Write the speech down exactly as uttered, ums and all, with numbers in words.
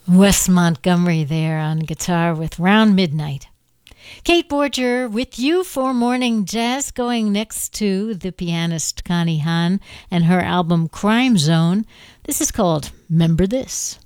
Wes Montgomery there on guitar with Round Midnight. Kate Borger with you for Morning Jazz, going next to the pianist Connie Hahn and her album Crime Zone. This is called 'Member This.